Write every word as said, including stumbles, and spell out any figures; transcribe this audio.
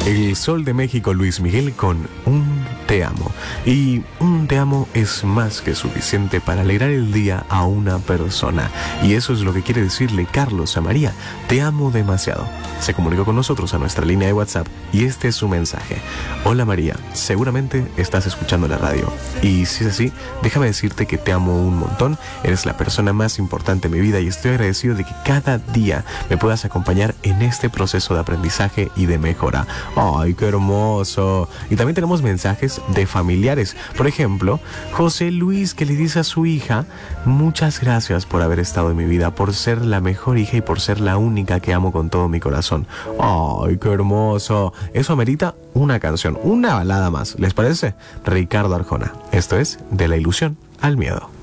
El Sol de México, Luis Miguel, con un te amo. Y un te amo es más que suficiente para alegrar el día a una persona. Y eso es lo que quiere decirle Carlos a María. Te amo demasiado. Se comunicó con nosotros a nuestra línea de WhatsApp y este es su mensaje. Hola María, seguramente estás escuchando la radio. Y si es así, déjame decirte que te amo un montón. Eres la persona más importante en mi vida y estoy agradecido de que cada día me puedas acompañar en este proceso de aprendizaje y de mejora. ¡Ay, qué hermoso! Y también tenemos mensajes de familiares. Por ejemplo, José Luis, que le dice a su hija: muchas gracias por haber estado en mi vida, por ser la mejor hija y por ser la única que amo con todo mi corazón. ¡Ay, qué hermoso! Eso amerita una canción, una balada más. ¿Les parece? Ricardo Arjona. Esto es De la ilusión al miedo.